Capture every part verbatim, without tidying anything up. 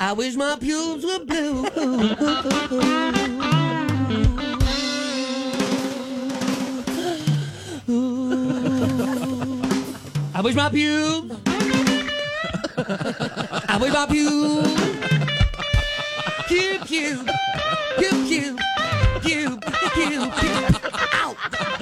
I wish my pubes were blue. I wish my pubes. I wish my pubes. Cube, cube, cube, cube, cube, cube, cube. Ow!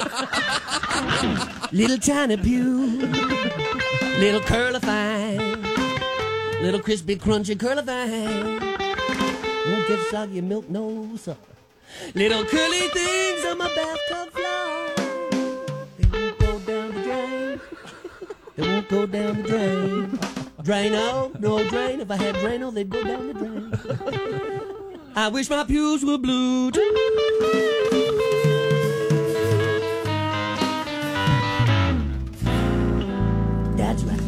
Little tiny pube, little curly fine, little crispy, crunchy curly fine. Won't get soggy milk, no supper. Little curly things on my bathtub floor. They won't go down the drain. They won't go down the drain. Drain-o, no drain. If I had Drain-o, they'd go down the drain. I wish my pubes were blue too. That's right.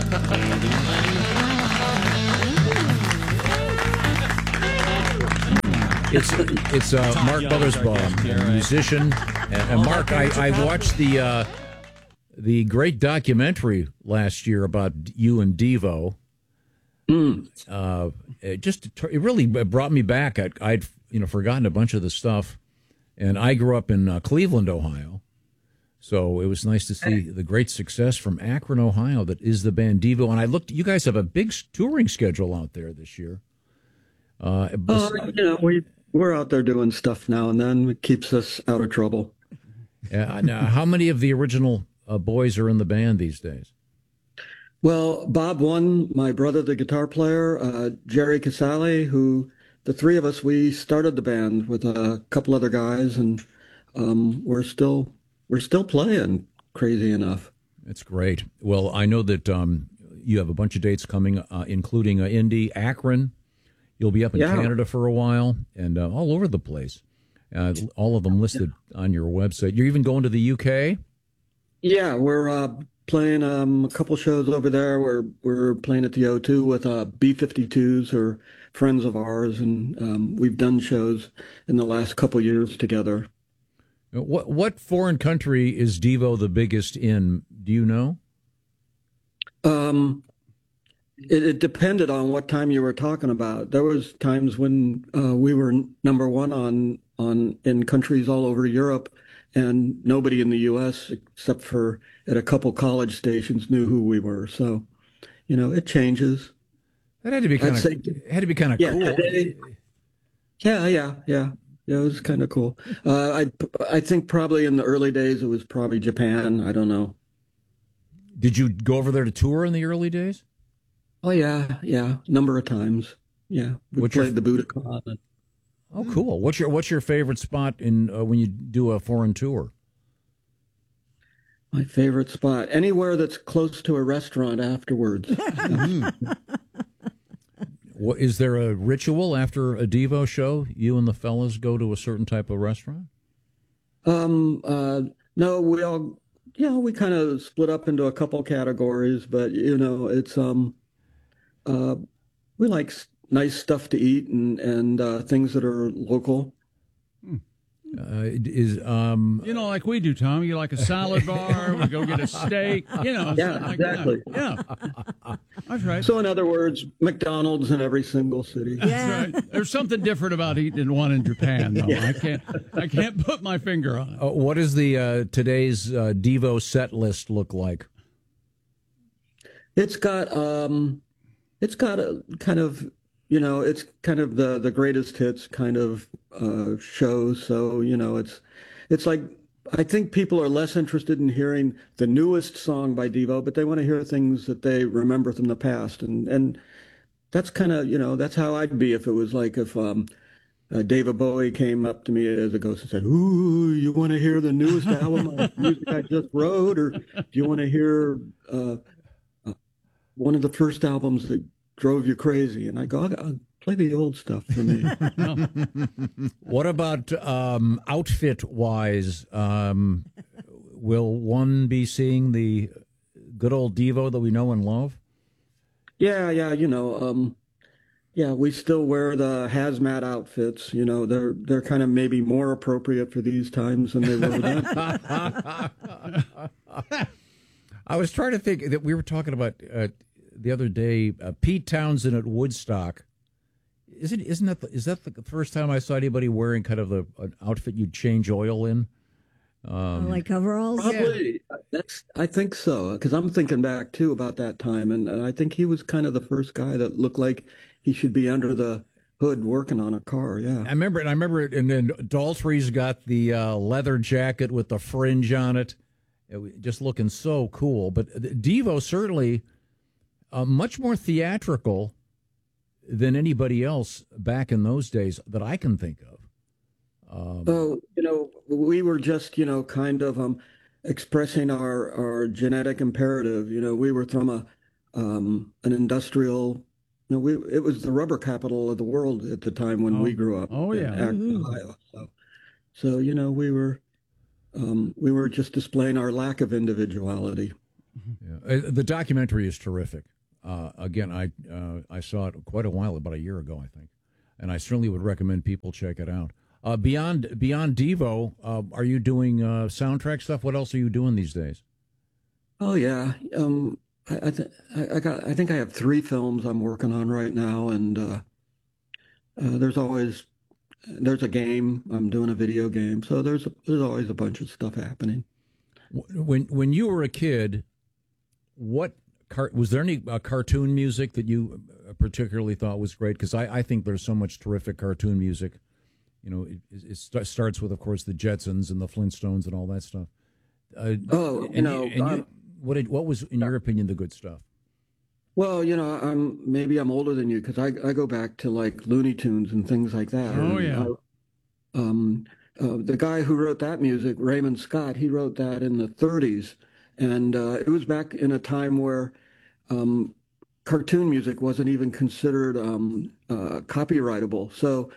It's it's uh, Mark Mothersbaugh, a musician, and, and Mark, I, I watched the uh, the great documentary last year about you and Devo. Mm. Uh, it just it really brought me back. I'd, I'd you know forgotten a bunch of the stuff, and I grew up in uh, Cleveland, Ohio, so it was nice to see the great success from Akron, Ohio. That is the band Devo, and I looked. You guys have a big touring schedule out there this year. Uh, uh, you know, we we're out there doing stuff now and then. It keeps us out of trouble. Uh, now, how many of the original uh, boys are in the band these days? Well, Bob One, my brother, the guitar player, uh, Jerry Casale, who the three of us, we started the band with a couple other guys, and um, we're still we're still playing. Crazy enough. That's great. Well, I know that um, you have a bunch of dates coming, uh, including uh, Indy, Akron. You'll be up in Yeah. Canada for a while, and uh, all over the place. Uh, all of them listed on your website. You're even going to the U K? Yeah, we're uh, playing um, a couple shows over there. We're we're playing at the O two with uh, B fifty-twos, who are friends of ours, and um, we've done shows in the last couple years together. What what foreign country is Devo the biggest in? Do you know? Um, it, it depended on what time you were talking about. There was times when uh, we were number one on on in countries all over Europe, and nobody in the U S except for at a couple college stations knew who we were. So, you know, it changes. That had to be kind of had to be kind of yeah, cool. Today, yeah, yeah, yeah. Yeah, it was kind of cool. Uh, I I think probably in the early days it was probably Japan. I don't know. Did you go over there to tour in the early days? Oh yeah, yeah, number of times. Yeah, we What's played your- the Budokan. Oh, cool. What's your what's your favorite spot in uh, when you do a foreign tour? My favorite spot, anywhere that's close to a restaurant afterwards. What, is there a ritual after a Devo show? You and the fellas go to a certain type of restaurant? Um, uh, no, we all, you know, we kind of split up into a couple categories, but you know, it's um, uh, we like s- nice stuff to eat and and uh, things that are local. Uh, is um, You know, like we do, Tom. You like a salad bar, we go get a steak, you know. Yeah, something like exactly. that. Yeah, that's right. So, in other words, McDonald's in every single city. That's right. There's something different about eating one in Japan, though. I can't, I can't put my finger on it. uh, what does the uh, today's uh, Devo set list look like? It's got um, it's got a kind of, you know, it's kind of the the greatest hits kind of uh, show. So, you know, it's it's like I think people are less interested in hearing the newest song by Devo, but they want to hear things that they remember from the past, and and that's kind of, you know, that's how I'd be if it was like if um, uh, David Bowie came up to me as a ghost and said, "Ooh, you want to hear the newest album of music I just wrote, or do you want to hear uh, uh, one of the first albums that drove you crazy?" And I go, I'll, I'll play the old stuff for me. What about um, outfit-wise? Um, will one be seeing the good old Devo that we know and love? Yeah, yeah, you know, um, yeah, we still wear the hazmat outfits. You know, they're they're kind of maybe more appropriate for these times than they were then. I was trying to think that we were talking about uh, the other day, uh, Pete Townsend at Woodstock Isn't isn't that the, is that the first time I saw anybody wearing kind of a, an outfit you'd change oil in? Um, like coveralls? Probably. Yeah. That's. I think so, because I'm thinking back too about that time, and, and I think he was kind of the first guy that looked like he should be under the hood working on a car. Yeah, I remember it. I remember it. And then Daltrey's got the uh, leather jacket with the fringe on it, it just looking so cool. But Devo certainly uh, much more theatrical than anybody else back in those days that I can think of. Um, oh, you know, we were just, you know, kind of um, expressing our, our genetic imperative. You know, we were from a um, an industrial, you know, we it was the rubber capital of the world at the time when oh, we grew up. Oh yeah, in mm-hmm. Ohio. So, so you know, we were um, we were just displaying our lack of individuality. Yeah. The documentary is terrific. Uh, again, I uh, I saw it quite a while, about a year ago, I think, and I certainly would recommend people check it out. Uh, beyond beyond Devo, uh, are you doing uh, soundtrack stuff? What else are you doing these days? Oh yeah, um, I I, th- I got I think I have three films I'm working on right now, and uh, uh, there's always there's a game I'm doing a video game, so there's a, there's always a bunch of stuff happening. When when you were a kid, what car- was there any uh, cartoon music that you particularly thought was great? Because I, I think there's so much terrific cartoon music. You know, it, it st- starts with, of course, the Jetsons and the Flintstones and all that stuff. Uh, oh, you and, know, and you, what did, what was, in your opinion, the good stuff? Well, you know, I'm maybe I'm older than you because I I go back to like Looney Tunes and things like that. Oh and, yeah. Uh, um, uh, the guy who wrote that music, Raymond Scott, he wrote that in the thirties, and uh, it was back in a time where um, cartoon music wasn't even considered um, uh, copyrightable. So.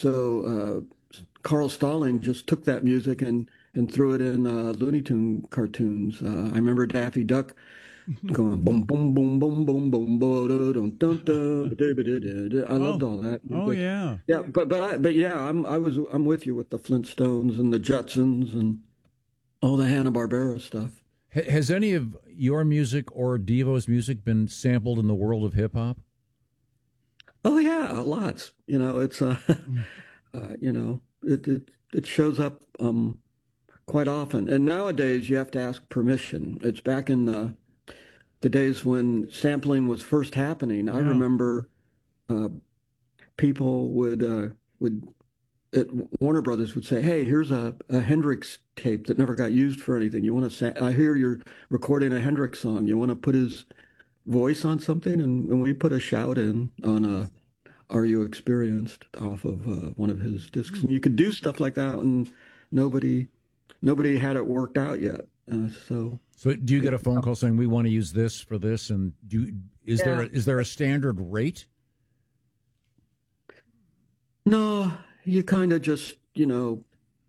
So uh, Carl Stalling just took that music and, and threw it in uh, Looney Tune cartoons. Uh, I remember Daffy Duck going boom boom boom boom boom boom boom dun dun dun. I loved all that. Oh yeah, yeah. But but I, but yeah, I'm I was I'm with you with the Flintstones and the Jetsons and all the Hanna-Barbera stuff. Has any of your music or Devo's music been sampled in the world of hip hop? Oh yeah, lots. You know, it's uh, uh you know, it, it it shows up um quite often. And nowadays you have to ask permission. It's back in the the days when sampling was first happening. I Yeah. remember uh people would uh would at Warner Brothers would say, "Hey, here's a, a Hendrix tape that never got used for anything. You want to sa- I hear you're recording a Hendrix song. You want to put his voice on something?" And, and we put a shout in on a Are You Experienced off of uh, one of his discs. And you could do stuff like that, and nobody nobody had it worked out yet. Uh, so so do you get a phone call saying we want to use this for this? And do you, is Yeah. there a, is there a standard rate? no, you kind of just, you know,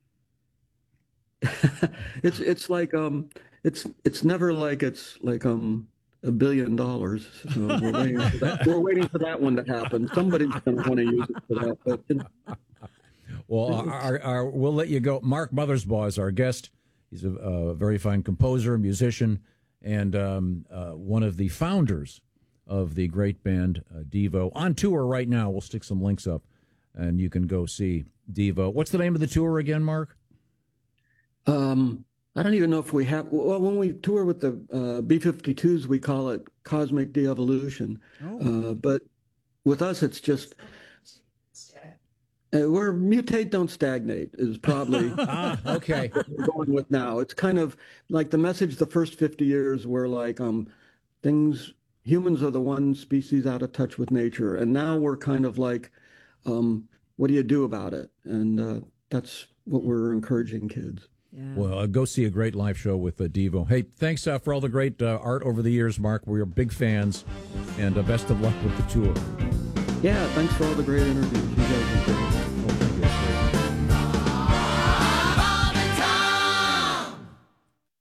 it's it's like um it's it's never like it's like um a billion dollars. So we're waiting for that. We're waiting for that one to happen. Somebody's going to want to use it for that. But you know, Well, our, our, we'll let you go. Mark Mothersbaugh is our guest. He's a, a very fine composer, musician, and um, uh, one of the founders of the great band uh, Devo. On tour right now. We'll stick some links up, and you can go see Devo. What's the name of the tour again, Mark? um, I don't even know if we have. Well, when we tour with the uh, B fifty-twos, we call it Cosmic De-Evolution. Oh. Uh, but with us, it's just uh, we're mutate, don't stagnate is probably Ah, okay. what we're going with now. It's kind of like the message the first fifty years were like um things humans are the one species out of touch with nature, and now we're kind of like um what do you do about it? And uh, that's what we're encouraging kids. Yeah. Well, uh, go see a great live show with uh, Devo. Hey, thanks uh, for all the great uh, art over the years, Mark. We're big fans, and uh, best of luck with the tour. Yeah, thanks for all the great interviews. You guys are great. Oh, thank you. That's great.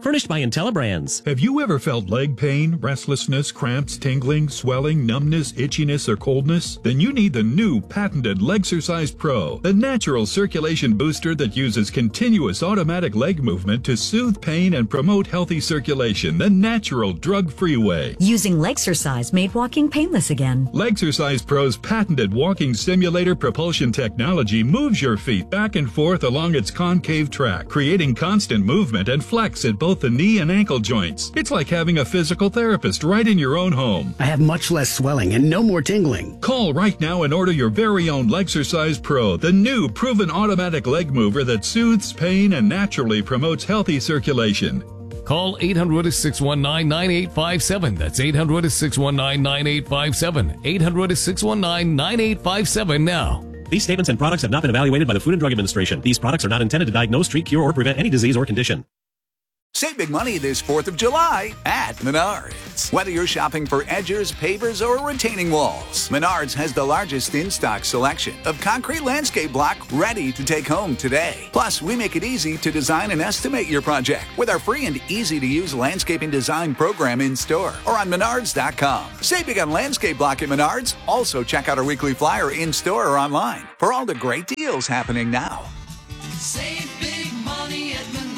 Furnished by IntelliBrands. Have you ever felt leg pain, restlessness, cramps, tingling, swelling, numbness, itchiness, or coldness? Then you need the new patented Legsercise Pro, the natural circulation booster that uses continuous automatic leg movement to soothe pain and promote healthy circulation the natural, drug-free way. Using Legsercise made walking painless again. Legsercise Pro's patented walking simulator propulsion technology moves your feet back and forth along its concave track, creating constant movement and flex at both the knee and ankle joints. It's like having a physical therapist right in your own home. I have much less swelling and no more tingling. Call right now and order your very own Legsercise Pro, the new proven automatic leg mover that soothes pain and naturally promotes healthy circulation. Call eight hundred, six one nine, nine eight five seven. That's eight hundred, six one nine, nine eight five seven. eight hundred, six one nine, nine eight five seven now. These statements and products have not been evaluated by the Food and Drug Administration. These products are not intended to diagnose, treat, cure, or prevent any disease or condition. Save big money this fourth of July at Menards. Whether you're shopping for edgers, pavers, or retaining walls, Menards has the largest in-stock selection of concrete landscape block ready to take home today. Plus, we make it easy to design and estimate your project with our free and easy-to-use landscaping design program in-store or on menards dot com. Save big on landscape block at Menards. Also, check out our weekly flyer in-store or online for all the great deals happening now. Save big money at Menards.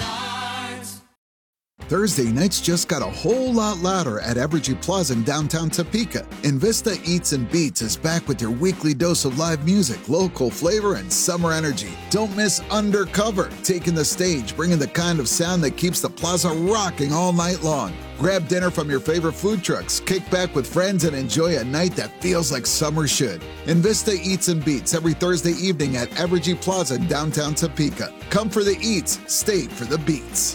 Thursday nights just got a whole lot louder at Evergy Plaza in downtown Topeka. Invista Eats and Beats is back with your weekly dose of live music, local flavor, and summer energy. Don't miss Undercover, taking the stage, bringing the kind of sound that keeps the plaza rocking all night long. Grab dinner from your favorite food trucks, kick back with friends, and enjoy a night that feels like summer should. Invista Eats and Beats every Thursday evening at Evergy Plaza in downtown Topeka. Come for the eats, stay for the beats.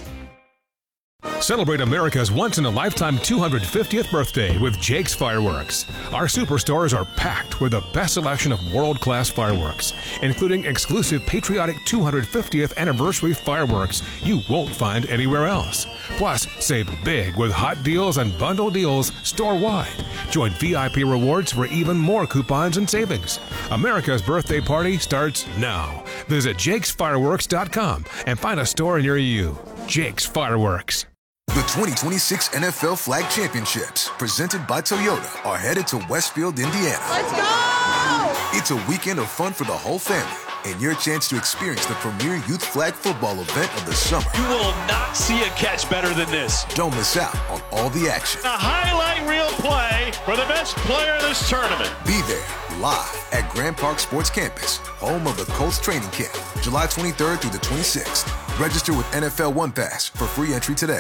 Celebrate America's once-in-a-lifetime two hundred fiftieth birthday with Jake's Fireworks. Our superstores are packed with the best selection of world-class fireworks, including exclusive patriotic two hundred fiftieth anniversary fireworks you won't find anywhere else. Plus, save big with hot deals and bundle deals store-wide. Join V I P Rewards for even more coupons and savings. America's birthday party starts now. Visit jakes fireworks dot com and find a store near you. Jake's Fireworks. The twenty twenty-six N F L Flag Championships, presented by Toyota, are headed to Westfield, Indiana. Let's go! It's a weekend of fun for the whole family and your chance to experience the premier youth flag football event of the summer. You will not see a catch better than this. Don't miss out on all the action. A highlight reel play for the best player of this tournament. Be there live at Grand Park Sports Campus, home of the Colts training camp, July twenty-third through the twenty-sixth. Register with N F L One Pass for free entry today.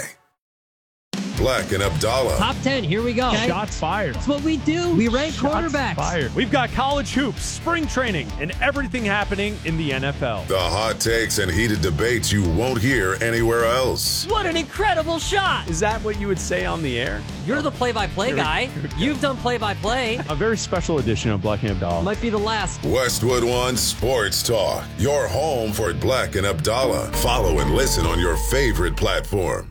Black and Abdallah. Top ten, here we go. Okay. Shots fired. That's what we do. We rank Shots quarterbacks. Fired. We've got college hoops, spring training, and everything happening in the N F L. The hot takes and heated debates you won't hear anywhere else. What an incredible shot. Is that what you would say on the air? You're the play-by-play guy. You've done play-by-play. A very special edition of Black and Abdallah. Might be the last. Westwood One Sports Talk. Your home for Black and Abdallah. Follow and listen on your favorite platform.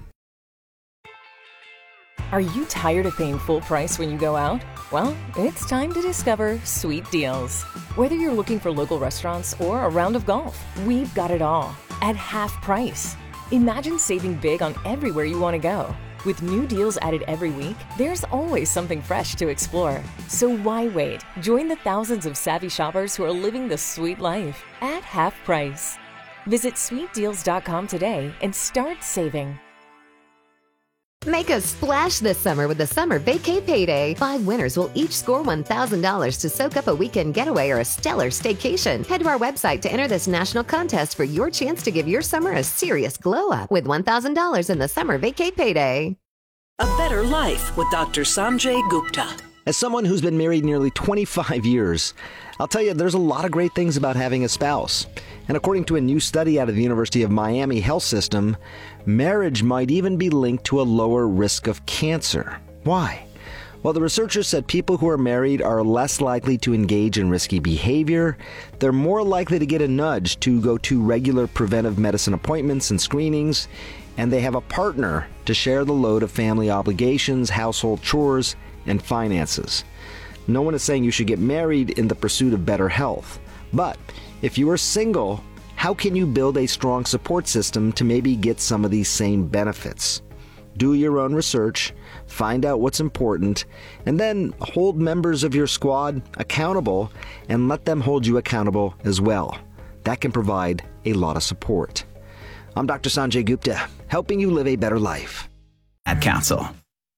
Are you tired of paying full price when you go out? Well, it's time to discover Sweet Deals. Whether you're looking for local restaurants or a round of golf, we've got it all at half price. Imagine saving big on everywhere you want to go. With new deals added every week, there's always something fresh to explore. So why wait? Join the thousands of savvy shoppers who are living the sweet life at half price. Visit sweet deals dot com today and start saving. Make a splash this summer with the Summer Vacay Payday. Five winners will each score one thousand dollars to soak up a weekend getaway or a stellar staycation. Head to our website to enter this national contest for your chance to give your summer a serious glow up with one thousand dollars in the Summer Vacay Payday. A better life with Doctor Sanjay Gupta. As someone who's been married nearly twenty-five years, I'll tell you there's a lot of great things about having a spouse. And according to a new study out of the University of Miami Health System, marriage might even be linked to a lower risk of cancer. Why? Well, the researchers said people who are married are less likely to engage in risky behavior, they're more likely to get a nudge to go to regular preventive medicine appointments and screenings, and they have a partner to share the load of family obligations, household chores, and finances. No one is saying you should get married in the pursuit of better health. But if you are single, how can you build a strong support system to maybe get some of these same benefits? do your own research, find out what's important, and then hold members of your squad accountable and let them hold you accountable as well. That can provide a lot of support. I'm Doctor Sanjay Gupta, helping you live a better life. Ad Council.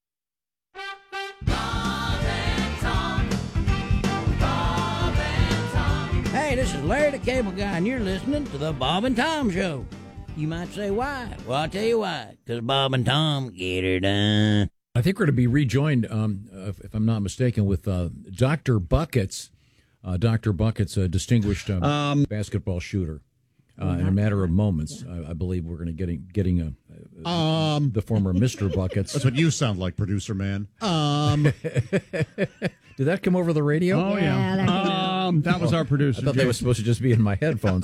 Hey, this is Larry the Cable Guy, and you're listening to the Bob and Tom Show. You might say why? Well, I'll tell you why. Because Bob and Tom get her done. I think we're going to be rejoined, um, if, if I'm not mistaken, with uh, Doctor Buckets. Uh, Doctor Buckets, a distinguished um, um, basketball shooter. Uh, in a matter of moments, I, I believe we're going to getting getting a, a um, the former Mister Buckets. That's what you sound like, producer man. Um, did that come over the radio? Oh yeah, yeah. That, um, that was our producer. I thought Jay. They were supposed to just be in my headphones.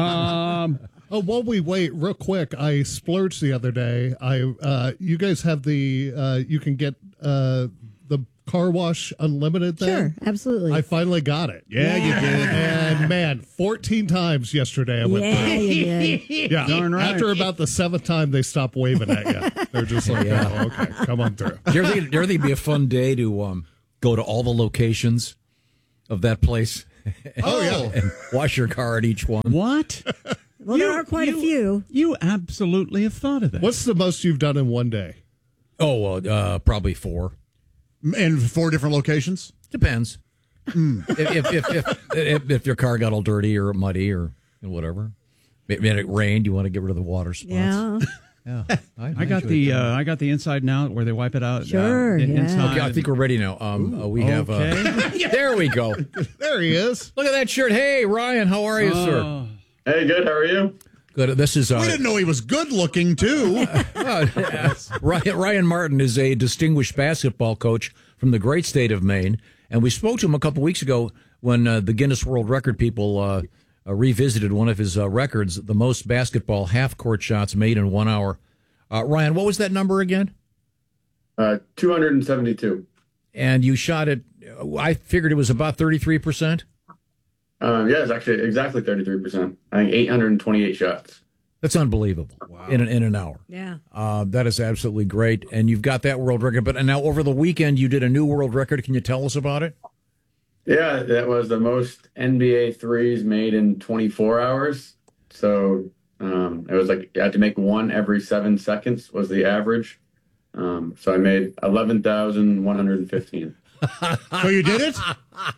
um, oh, while we wait, real quick, I splurged the other day. I uh, you guys have the uh, you can get uh, the car wash unlimited thing. Sure, absolutely. I finally got it. Yeah, yeah. you did. And man, fourteen times yesterday I went yeah, through. You did. Yeah, darn right. After about the seventh time, they stopped waving at you. They're just like, yeah. oh, okay, come on through. Do you ever think, do you ever think it'd be a fun day to um, go to all the locations of that place? Oh, yeah. And wash your car at each one. What? Well, you, there are quite you, a few. You absolutely have thought of that. What's the most you've done in one day? Oh, well, uh, probably four. In four different locations? Depends. Mm. if, if, if, if, if, if your car got all dirty or muddy or whatever. Maybe it rained, you want to get rid of the water spots. Yeah. Yeah, I, I got the uh, I got the inside and out where they wipe it out. Sure, uh, in, yeah. inside. Okay, I think we're ready now. Um, uh, we have. okay. Uh, there we go. There he is. Look at that shirt. Hey, Ryan, how are you, Oh. sir? Hey, good. How are you? Good. This is. Uh, We didn't know he was good looking too. uh, Ryan, Ryan Martin is a distinguished basketball coach from the great state of Maine, and we spoke to him a couple weeks ago when uh, the Guinness World Record people uh, uh, revisited one of his uh, records, the most basketball half-court shots made in one hour. Uh, Ryan, what was that number again? Uh, two hundred seventy-two. And you shot it, I figured it was about thirty-three percent? Um, yeah, it's actually exactly thirty-three percent. I think eight hundred twenty-eight shots. That's unbelievable. Wow. In an, in an hour. Yeah. Uh, that is absolutely great. And you've got that world record. But and now over the weekend, you did a new world record. Can you tell us about it? Yeah, that was the most N B A threes made in twenty-four hours. So um, it was like you had to make one every seven seconds was the average. Um, so I made eleven thousand one hundred fifteen. So you did it?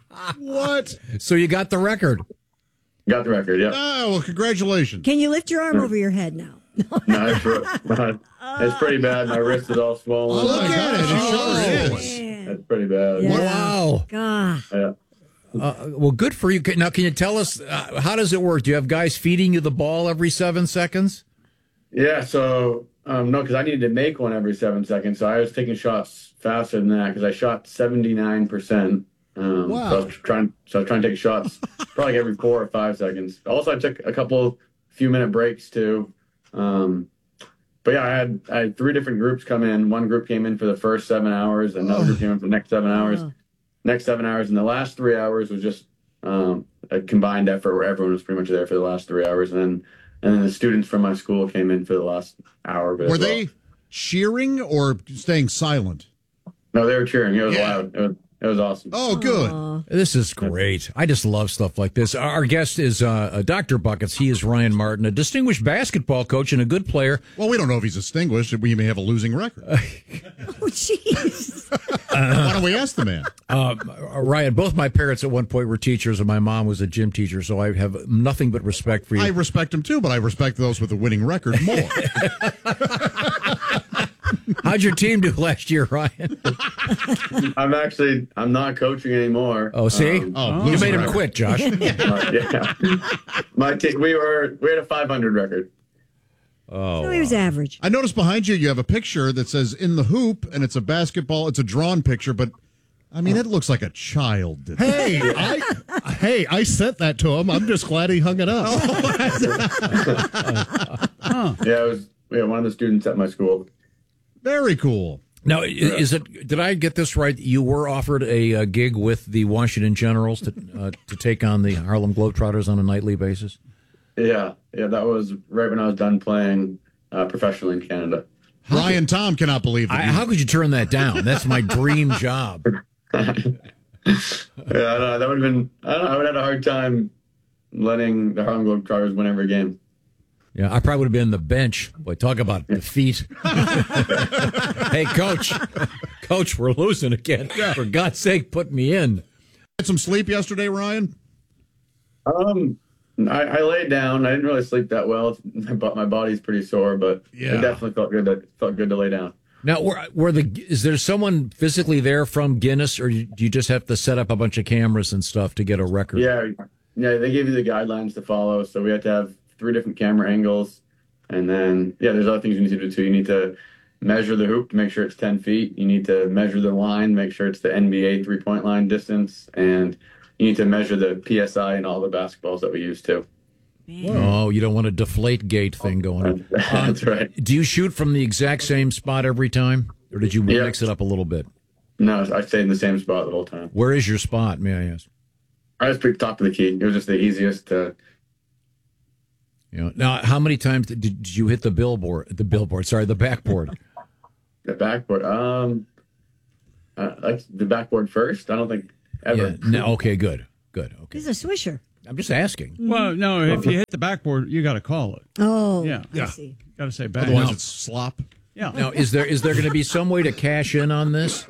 What? So you got the record. Got the record, yeah. Oh, well, congratulations. Can you lift your arm over your head now? No, it's, it's pretty bad. My wrist is all swollen. Oh, look at it. It sure is. It's pretty bad. Yeah. Wow. God. Yeah. Uh, well, good for you. Now, can you tell us, uh, how does it work? Do you have guys feeding you the ball every seven seconds? Yeah, so, um, no, because I needed to make one every seven seconds. So I was taking shots faster than that because I shot seventy-nine percent. Um, Wow. So I was trying, so I was trying to take shots probably every four or five seconds. Also, I took a couple few minute breaks too. Um, but yeah, I had I had three different groups come in. One group came in for the first seven hours. Another group came in for the next seven hours. Next seven hours, and the last three hours was just um, a combined effort where everyone was pretty much there for the last three hours, and then and then the students from my school came in for the last hour. Of it Were as well. they cheering or staying silent? No, they were cheering. It was Yeah. loud. It was, it was awesome. Oh, good. This is great. I just love stuff like this. Our guest is uh, Doctor Buckets. He is Ryan Martin, a distinguished basketball coach and a good player. Well, we don't know if he's distinguished. We may have a losing record. Oh, jeez. Why don't we ask the man? Uh, Ryan, both my parents at one point were teachers, and my mom was a gym teacher, so I have nothing but respect for you. I respect him too, but I respect those with a winning record more. How'd your team do last year, Ryan? I'm actually I'm not coaching anymore. Oh, see, Um, Oh, you losing made him record. quit, Josh. uh, yeah. My team, we were we had a five hundred record. Oh, So he was average. I noticed behind you, you have a picture that says "in the hoop," and it's a basketball. It's a drawn picture, but I mean, it looks like a child did. Hey, I, hey, I sent that to him. I'm just glad he hung it up. Yeah, it was yeah one of the students at my school. Very cool. Now, i- is it? Did I get this right? You were offered a, uh gig with the Washington Generals to uh, to take on the Harlem Globetrotters on a nightly basis. Yeah, yeah, that was right when I was done playing uh, professionally in Canada. Ryan Tom cannot believe that. I, you- how could you turn that down? That's my dream job. Yeah, I don't know, that would have been. I don't know. I would have had a hard time letting the Harlem Globetrotters win every game. Yeah, I probably would have been on the bench. Boy, talk about defeat. Hey, coach. Coach, we're losing again. For God's sake, put me in. Had some sleep yesterday, Ryan? Um, I, I laid down. I didn't really sleep that well. But my body's pretty sore, but Yeah. it definitely felt good. To, felt good to lay down. Now, were, were the is there someone physically there from Guinness, or do you just have to set up a bunch of cameras and stuff to get a record? Yeah, yeah. They gave you the guidelines to follow, so we had to have three different camera angles, and then yeah, there's other things you need to do too. You need to measure the hoop to make sure it's ten feet. You need to measure the line, make sure it's the N B A three point line distance, and you need to measure the P S I in all the basketballs that we use too. Oh, you don't want a deflate gate thing going on. That's right. Do you shoot from the exact same spot every time, or did you Yeah. mix it up a little bit? No, I stayed in the same spot the whole time. Where is your spot, may I ask? I just picked top of the key. It was just the easiest to. You know, now, how many times did, did you hit the billboard? The billboard, sorry, the backboard. The backboard. Um, uh, like the backboard first. I don't think ever. Yeah. No, okay, good, good. Okay, He's a swisher. I'm just asking. Well, no, if you hit the backboard, you got to call it. Oh, Yeah. I Yeah. see. Got to say back. Otherwise, Now- it's slop. yeah. Now, is there is there going to be some way to cash in on this?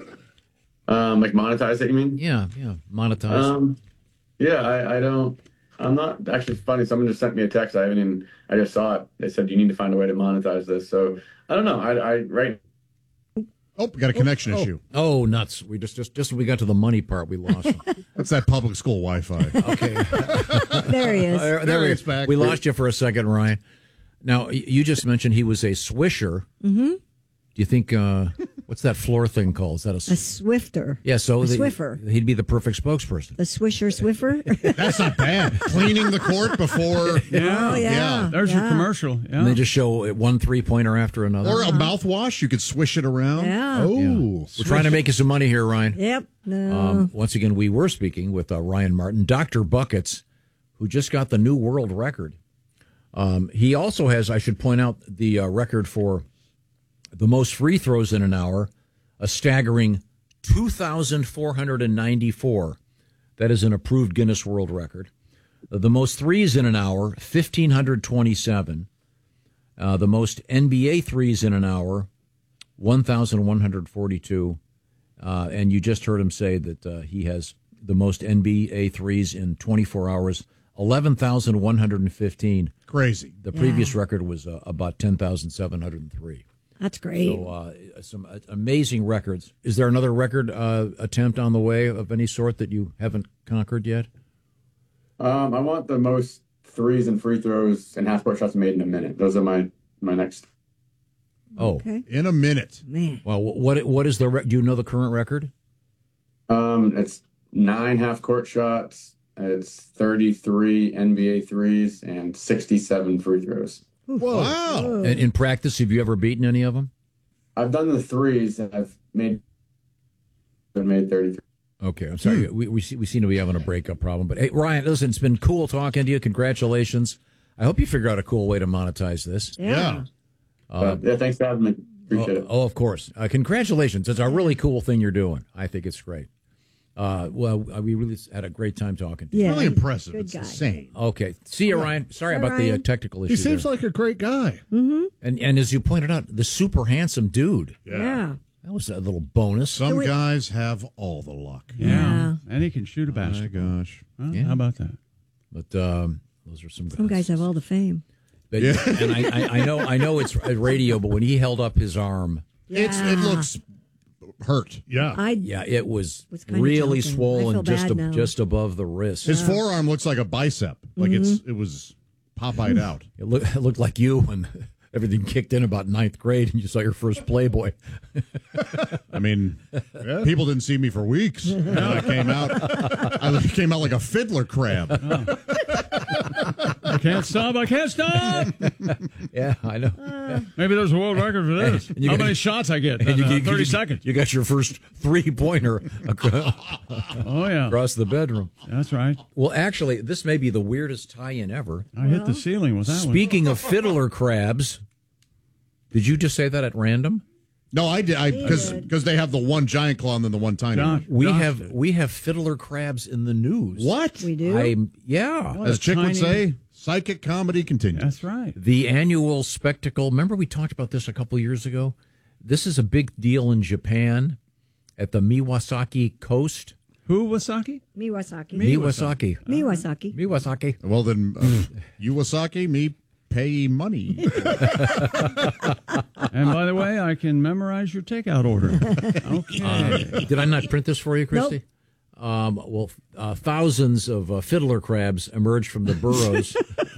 Um, like monetize it, you mean? Yeah, yeah, monetize. Um, yeah, I, I don't. I'm not actually funny. Someone just sent me a text. I haven't even. I just saw it. They said you need to find a way to monetize this. So I don't know. I, I right. Oh, we got a connection oh, issue. Oh, nuts! We just just just when we got to the money part, we lost him. That's that public school Wi-Fi. Okay, There he is. there, there There we, he's back. we lost you for a second, Ryan. Now y- you just mentioned he was a swisher. Mm-hmm. Do you think uh, what's that floor thing called? Is that a, A s- swifter. yeah? So a the- swiffer. he'd be the perfect spokesperson. A swisher swiffer. That's not bad. Cleaning the court before. Yeah. Oh, yeah. There's your Yeah. commercial. Yeah. And they just show one three pointer after another. Or a mouthwash. You could swish it around. Yeah. Oh. We're trying to make you some money here, Ryan. Yep. No. Um, once again, we were speaking with uh, Ryan Martin, Doctor Buckets, who just got the new world record. Um, he also has, I should point out, the uh, record for the most free throws in an hour, a staggering two thousand four hundred ninety-four. That is an approved Guinness World Record. Uh, the most threes in an hour, one thousand five hundred twenty-seven. Uh, the most N B A threes in an hour, one thousand one hundred forty-two. Uh, and you just heard him say that uh, he has the most N B A threes in twenty-four hours, eleven thousand one hundred fifteen. Crazy. The Yeah. previous record was uh, about ten thousand seven hundred three. That's great. So uh, some uh, amazing records. Is there another record uh, attempt on the way of any sort that you haven't conquered yet? Um, I want the most threes and free throws and half court shots made in a minute. Those are my my next. Oh, Okay. In a minute. Man. well, what what is the? Re- do you know the current record? Um, it's nine half court shots. It's thirty-three N B A threes and sixty-seven free throws. Whoa. Wow. Whoa. And in practice, have you ever beaten any of them? I've done the threes and I've made been made thirty-three. Okay, I'm sorry. We we, see, we seem to be having a breakup problem. But hey, Ryan, listen, it's been cool talking to you. Congratulations. I hope you figure out a cool way to monetize this. Yeah. Uh, yeah, thanks for having me. Appreciate oh, it. oh, of course. Uh, congratulations. It's a really cool thing you're doing. I think it's great. Uh, well, uh, we really had a great time talking to you. Yeah. Really impressive. Good It's guy. insane. Okay. See you, Ryan. Sorry Bye, about the uh, Ryan. technical He issue. seems there. like a great guy. Mm-hmm. and, and as you pointed out, the super handsome dude. Yeah. That was a little bonus. Some we- guys have all the luck. Yeah. Yeah. And he can shoot a My basketball. gosh. Huh? Yeah. How about that? But um, those are some Some guys have all the fame. But, Yeah. And I, I, I know I know it's a radio, but when he held up his arm, It's Yeah. it looks hurt. Yeah. I yeah, it was, Was kinda really joking. I swollen feel just bad ab- now. just above the wrist. His forearm looks like a bicep. Like it's it was Popeyed out. It, look, it looked like you when everything kicked in about ninth grade and you saw your first Playboy. I mean, people didn't see me for weeks. And I came out. I came out like a fiddler crab. I can't stop. I can't stop. Yeah, I know. Maybe there's a world record for this. And you How got- many shots I get? And in you- uh, you- thirty you- seconds. You got your first three pointer across, Oh, yeah. across the bedroom. That's right. Well, actually, this may be the weirdest tie in ever. I hit the ceiling with that one. Speaking of fiddler crabs, Did you just say that at random? No, I did. I because because they have the one giant claw and then the one tiny one. We have we have fiddler crabs in the news. What? We do? I, yeah. As Chick would say, psychic comedy continues. That's right. The annual spectacle. Remember we talked about this a couple years ago? This is a big deal in Japan at the Miwasaki coast. Who Wasaki? Miwasaki. Miwasaki. Miwasaki. Miwasaki. Well, then, uh, Iwasaki, me pay money. And by the way, I can memorize your takeout order. Okay. Uh, did I not print this for you, Christy? Nope. Um, well, uh, thousands of uh, fiddler crabs emerged from the burrows.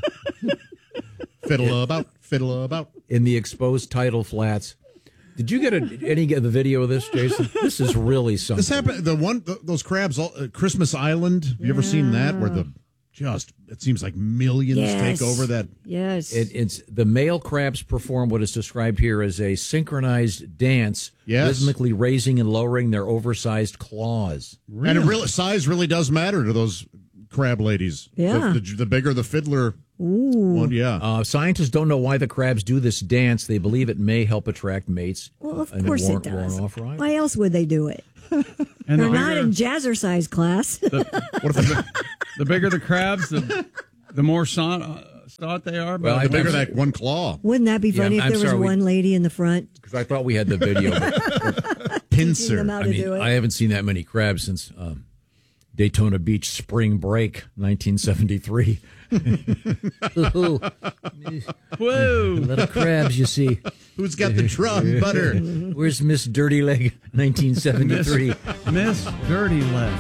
Fiddle about, fiddle about. In the exposed tidal flats. Did you get a, any of the video of this, Jason? This is really something. This happened. The one, the, those crabs, all, uh, Christmas Island. Have you ever seen that? Where the just it seems like millions Yes. take over that. Yes. It, it's the male crabs perform what is described here as a synchronized dance, Yes. rhythmically raising and lowering their oversized claws. And it really, size really does matter to those crab ladies. Yeah. The, the, the bigger the fiddler Ooh. one, yeah. Uh, scientists don't know why the crabs do this dance. They believe it may help attract mates. Well, of and course warn- it does. warn off ride. Why else would they do it? And They're the not bigger- in jazzercise class. The, what if the, the bigger the crabs, the the more son, uh, stout they are. Well, but I the bigger I'm- that one claw. Wouldn't that be Yeah, funny if I'm there was sorry, we- one lady in the front? Because I thought we had the video. Teaching them how I to mean, do it. I haven't seen that many crabs since um, Daytona Beach Spring Break, nineteen seventy-three. Whoa. Whoa. A lot of crabs, you see. Who's got the drawn butter? Where's Miss Dirty Leg, nineteen seventy-three? Miss, Miss Dirty Leg.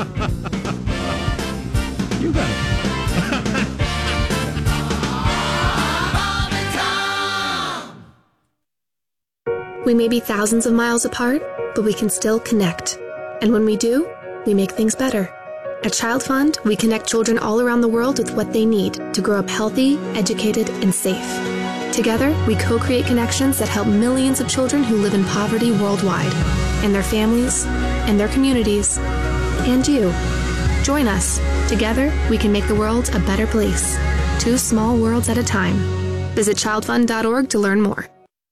You got it. We may be thousands of miles apart, but we can still connect. And when we do, we make things better. At Child Fund, we connect children all around the world with what they need to grow up healthy, educated, and safe. Together, we co-create connections that help millions of children who live in poverty worldwide, and their families, and their communities, and you. Join us. Together, we can make the world a better place. Two small worlds at a time. Visit child fund dot org to learn more.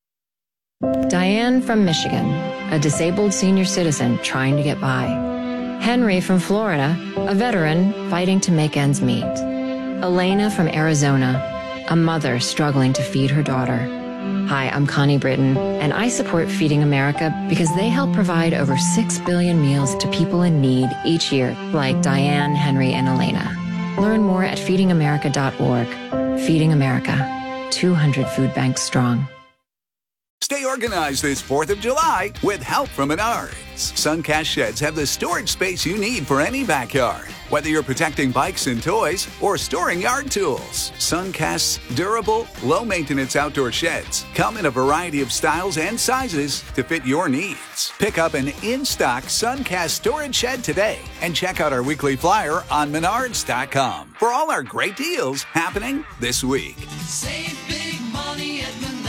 Diane from Michigan, a disabled senior citizen trying to get by. Henry from Florida, a veteran fighting to make ends meet. Elena from Arizona, a mother struggling to feed her daughter. Hi, I'm Connie Britton, and I support Feeding America because they help provide over six billion meals to people in need each year, like Diane, Henry, and Elena. Learn more at feeding america dot org. Feeding America, two hundred food banks strong. Stay organized this fourth of July with help from Menards. Suncast sheds have the storage space you need for any backyard. Whether you're protecting bikes and toys or storing yard tools, Suncast's durable, low-maintenance outdoor sheds come in a variety of styles and sizes to fit your needs. Pick up an in-stock Suncast storage shed today and check out our weekly flyer on menards dot com for all our great deals happening this week. Save big money at Menards.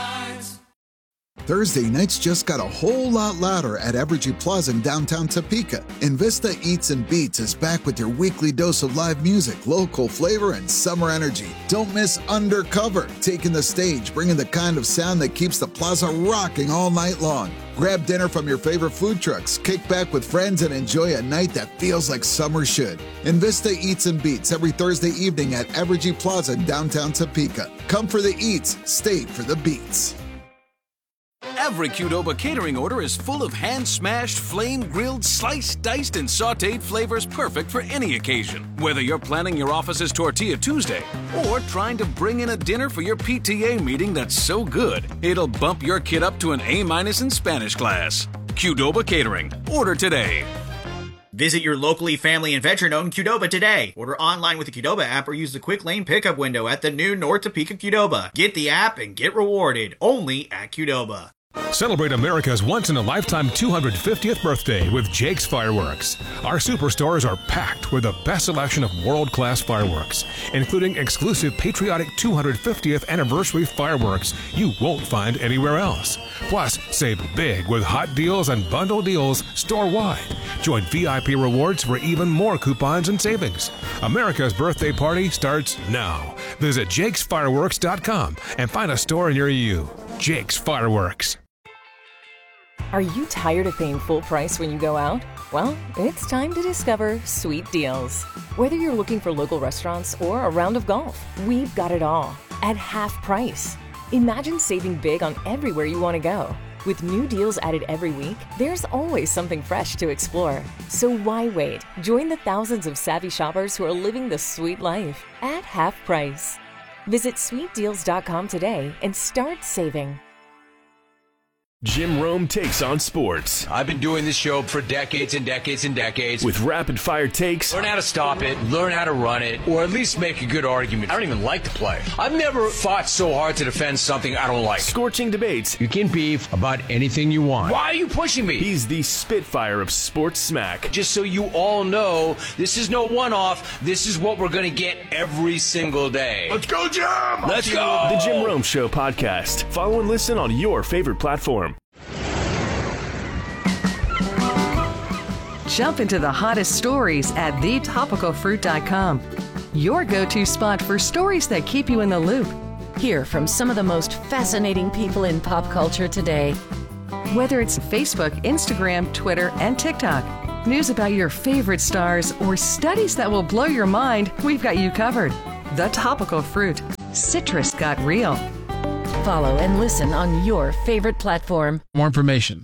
Thursday nights just got a whole lot louder at Evergy Plaza in downtown Topeka. Invista Eats and Beats is back with your weekly dose of live music, local flavor, and summer energy. Don't miss Undercover, taking the stage, bringing the kind of sound that keeps the plaza rocking all night long. Grab dinner from your favorite food trucks, kick back with friends, and enjoy a night that feels like summer should. Invista Eats and Beats every Thursday evening at Evergy Plaza in downtown Topeka. Come for the eats, stay for the beats. Every Qdoba catering order is full of hand-smashed, flame-grilled, sliced, diced, and sautéed flavors perfect for any occasion. Whether you're planning your office's Tortilla Tuesday or trying to bring in a dinner for your P T A meeting that's so good, it'll bump your kid up to an A-minus in Spanish class. Qdoba Catering. Order today. Visit your locally family and veteran-owned Qdoba today. Order online with the Qdoba app or use the quick lane pickup window at the new North Topeka Qdoba. Get the app and get rewarded only at Qdoba. Celebrate America's once-in-a-lifetime two hundred fiftieth birthday with Jake's Fireworks. Our superstores are packed with the best selection of world-class fireworks, including exclusive patriotic two hundred fiftieth anniversary fireworks you won't find anywhere else. Plus, save big with hot deals and bundle deals store-wide. Join V I P rewards for even more coupons and savings. America's birthday party starts now. Visit jakes fireworks dot com and find a store near you. Jake's Fireworks. Are you tired of paying full price when you go out? Well, it's time to discover sweet deals. Whether you're looking for local restaurants or a round of golf, we've got it all at half price. Imagine saving big on everywhere you want to go. With new deals added every week, there's always something fresh to explore. So why wait? Join the thousands of savvy shoppers who are living the sweet life at half price. Visit sweet deals dot com today and start saving. Jim Rome takes on sports. I've been doing this show for decades and decades and decades. With rapid fire takes. Learn how to stop it, learn how to run it, or at least make a good argument. I don't even like the play. I've never fought so hard to defend something I don't like. Scorching debates. You can beef about anything you want. Why are you pushing me? He's the Spitfire of sports smack. Just so you all know, this is no one-off. This is what we're going to get every single day. Let's go, Jim! Let's go! The Jim Rome Show podcast. Follow and listen on your favorite platform. Jump into the hottest stories at the topical fruit dot com. Your go-to spot for stories that keep you in the loop. Hear from some of the most fascinating people in pop culture today. Whether it's Facebook, Instagram, Twitter, and TikTok, news about your favorite stars, or studies that will blow your mind, we've got you covered. The Topical Fruit. Citrus got real. Follow and listen on your favorite platform. More information.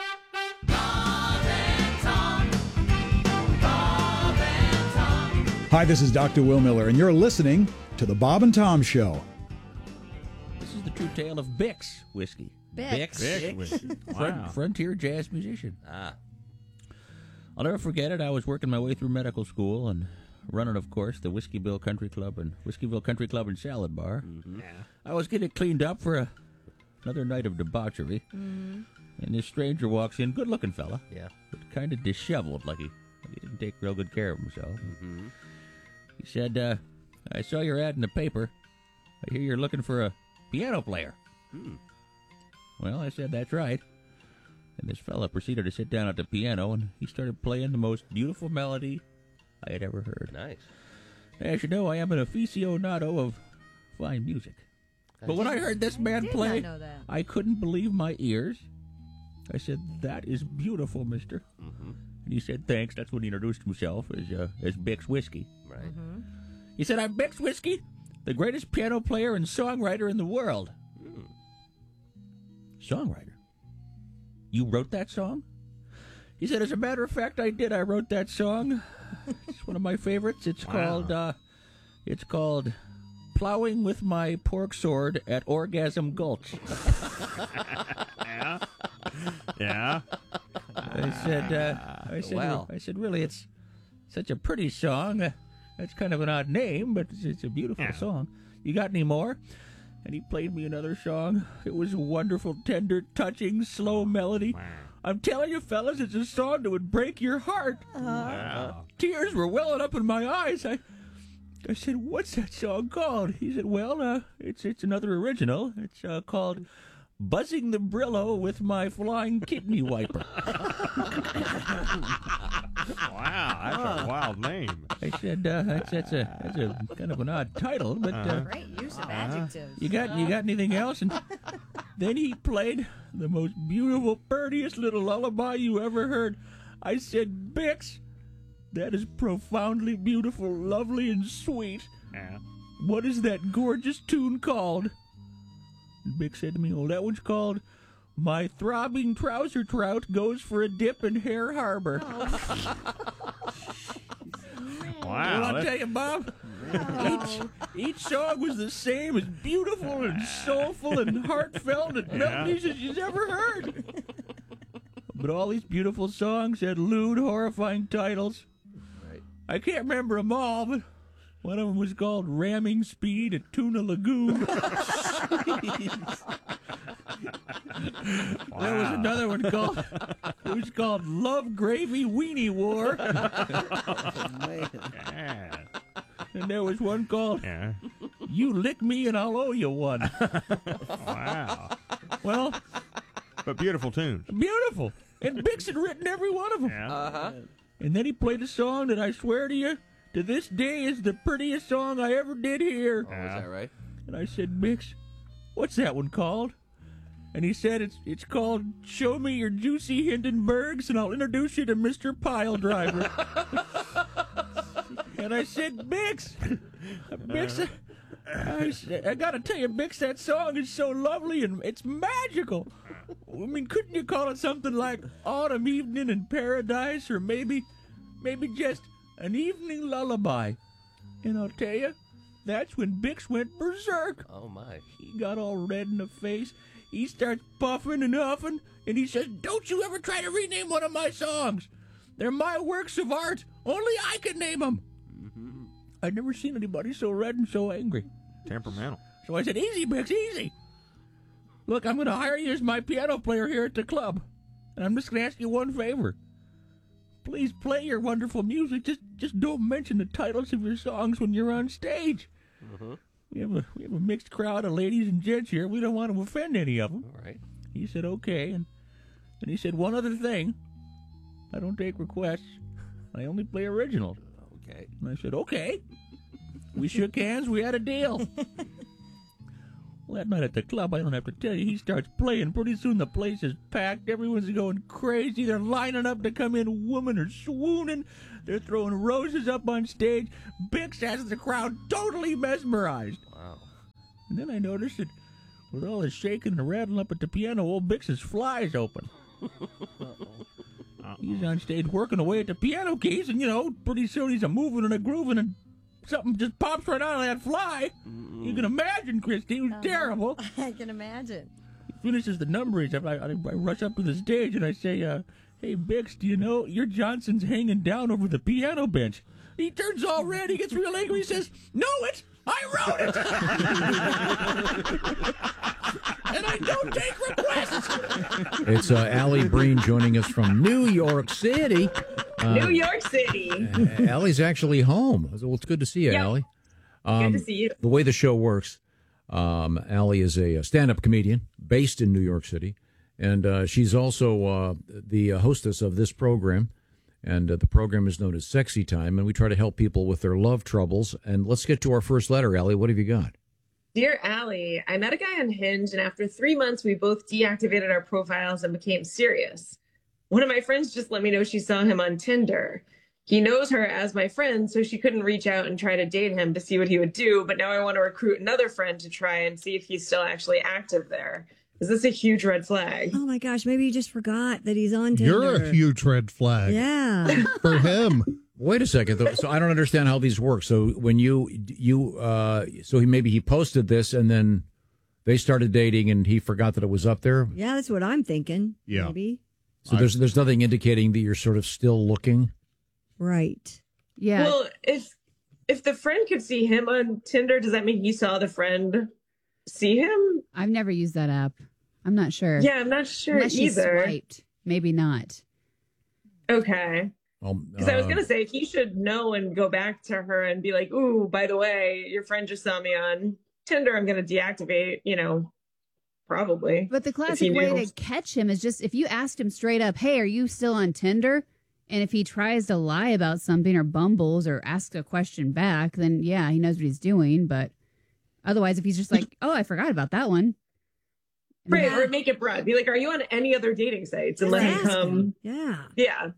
Hi, this is Doctor Will Miller, and you're listening to The Bob and Tom Show. This is the true tale of Bix whiskey. Bix. Bix. Whiskey. Front, Wow. frontier jazz musician. Ah. I'll never forget it. I was working my way through medical school and running, of course, the Whiskeyville Country Club and Whiskeyville Country Club and Salad Bar. Mm-hmm. Yeah. I was getting cleaned up for a, another night of debauchery. Mm-hmm. And this stranger walks in, good-looking fella. Yeah. But kind of disheveled, like he, like he didn't take real good care of himself. Mm-hmm. He said, uh, I saw your ad in the paper. I hear you're looking for a piano player. Hmm. Well, I said, that's right. And this fella proceeded to sit down at the piano, and he started playing the most beautiful melody I had ever heard. Nice. As you know, I am an aficionado of fine music. But when I heard this man did play, not know that. I couldn't believe my ears. I said, that is beautiful, mister. Mm-hmm. And he said, thanks. That's when he introduced himself as, uh, as Bix Whiskey. Right. Mm-hmm. He said, I'm Bix Whiskey, the greatest piano player and songwriter in the world. Mm. Songwriter? You wrote that song? He said, as a matter of fact, I did. I wrote that song. It's one of my favorites. It's Wow. called, uh, it's called Plowing with My Pork Sword at Orgasm Gulch. Yeah. Yeah. I said, uh, I said, Wow. I said, really, it's such a pretty song. Uh, that's kind of an odd name, but it's, it's a beautiful Yeah. song. You got any more? And he played me another song. It was a wonderful, tender, touching, slow melody. Wow. I'm telling you, fellas, it's a song that would break your heart. Wow. Tears were welling up in my eyes. I, I said, "What's that song called?" He said, "Well, uh, it's it's another original. It's uh, called Buzzing the Brillo with My Flying Kidney Wiper." Wow, that's a wild name. I said, uh, "That's that's a that's a kind of an odd title, but uh, Uh-huh. Great use of adjectives. you got you got anything else?" And then he played the most beautiful, prettiest little lullaby you ever heard. I said, "Bix, that is profoundly beautiful, lovely, and sweet. Yeah. What is that gorgeous tune called?" And Bix said to me, "Oh, that one's called My Throbbing Trouser Trout Goes for a Dip in Hare Harbor." Wow. Well, I'll that's- tell you, Bob, each, each song was the same, as beautiful and soulful and heartfelt and Yeah. melodies as you've ever heard. But all these beautiful songs had lewd, horrifying titles. Right. I can't remember them all, but one of them was called Ramming Speed at Tuna Lagoon. There was another one called, it was called Love Gravy Weenie War. Yeah. And there was one called Yeah. You Lick Me and I'll Owe You One. Wow. Well, But beautiful tunes. beautiful. And Bix had written every one of them. Yeah. Uh-huh. And then he played a song that I swear to you, to this day is the prettiest song I ever did hear. Oh, is that right? And I said, "Bix, what's that one called?" and he said it's it's called "Show Me Your Juicy Hindenburgs, and I'll introduce you to Mister Pile Driver." And I said, "Bix, Bix, I, I, I gotta tell you, Bix, that song is so lovely and it's magical. I mean, couldn't you call it something like Autumn Evening in Paradise, or maybe, maybe just an evening lullaby?" And I'll tell you, that's when Bix went berserk. Oh, my. He got all red in the face. He starts puffing and huffing, and he says, "Don't you ever try to rename one of my songs. They're my works of art. Only I can name them." Mm-hmm. I'd never seen anybody so red and so angry. Temperamental. So I said, "Easy, Bix, easy. Look, I'm going to hire you as my piano player here at the club, and I'm just going to ask you one favor. Please play your wonderful music. Just just don't mention the titles of your songs when you're on stage. Mm-hmm. We have a we have a mixed crowd of ladies and gents here. We don't want to offend any of them." All right. He said, "Okay," and then he said, "One other thing. I don't take requests. I only play originals." Okay. And I said, "Okay." We shook hands. We had a deal. Well, that night at the club, I don't have to tell you, he starts playing. Pretty soon the place is packed. Everyone's going crazy. They're lining up to come in. Women are swooning. They're throwing roses up on stage. Bix has the crowd totally mesmerized. Wow. And then I noticed that with all the shaking and rattling up at the piano, old Bix's fly's open. He's on stage working away at the piano keys, and, you know, pretty soon he's a moving and a grooving, and something just pops right out of that fly. Mm-mm. You can imagine, Christy. It was uh-huh. terrible. I can imagine. He finishes the number. He's, I, I, I rush up to the stage, and I say, uh, "Hey, Bix, do you know your Johnson's hanging down over the piano bench?" He turns all red. He gets real angry. He says, "No, it! I wrote it!" And I don't take requests. It's uh, Allie Breen joining us from New York City. Uh, New York City. uh, Allie's actually home. Well, it's good to see you, yep. Allie. Um, good to see you. The way the show works, um, Allie is a, a stand-up comedian based in New York City, and uh, she's also uh, the hostess of this program. And uh, the program is known as Sexy Time, and we try to help people with their love troubles. And let's get to our first letter, Allie. What have you got? Dear Allie, I met a guy on Hinge, and after three months, we both deactivated our profiles and became serious. One of my friends just let me know she saw him on Tinder. He knows her as my friend, so she couldn't reach out and try to date him to see what he would do, but now I want to recruit another friend to try and see if he's still actually active there. Is this a huge red flag? Oh my gosh, maybe you just forgot that he's on Tinder. You're a huge red flag. Yeah. For him. Wait a second, though. So I don't understand how these work. So when you you uh, so he maybe he posted this and then they started dating and he forgot that it was up there. Yeah, that's what I'm thinking. Yeah. Maybe. So there's there's nothing indicating that you're sort of still looking. Right. Yeah. Well, if if the friend could see him on Tinder, does that mean he saw the friend see him? I've never used that app. I'm not sure. Yeah, I'm not sure Unless either. She swiped. Maybe not. Okay. Um, Because uh, I was going to say, he should know and go back to her and be like, "Ooh, by the way, your friend just saw me on Tinder. I'm going to deactivate," you know, probably. But the classic way to catch him is just if you asked him straight up, "Hey, are you still on Tinder?" And if he tries to lie about something or bumbles or asks a question back, then yeah, he knows what he's doing. But otherwise, if he's just like, "Oh, I forgot about that one." Right, Yeah. or make it broad. Be like, "Are you on any other dating sites?" And let him come. Yeah. Yeah.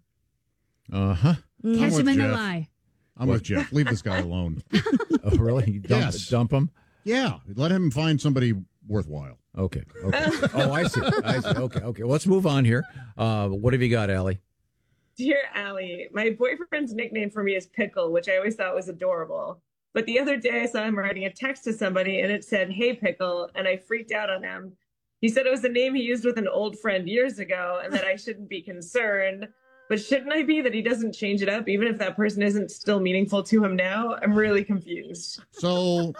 Uh huh. Catch him in the lie. I'm with Jeff. Leave this guy alone. Oh, really? You dump, Yes. dump him? Yeah. Let him find somebody worthwhile. Okay. Okay. Oh, I see. I see. Okay. Okay. Let's move on here. Uh, what have you got, Allie? Dear Allie, my boyfriend's nickname for me is Pickle, which I always thought was adorable. But the other day I saw him writing a text to somebody and it said, "Hey, Pickle," and I freaked out on him. He said it was the name he used with an old friend years ago and that I shouldn't be concerned. But shouldn't I be that he doesn't change it up, even if that person isn't still meaningful to him now? I'm really confused. So,